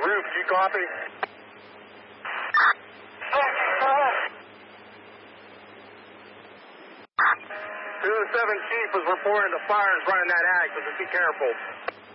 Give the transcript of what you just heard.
roof. Do you copy? 207 Chief was reporting the fires running that ag, so just be careful.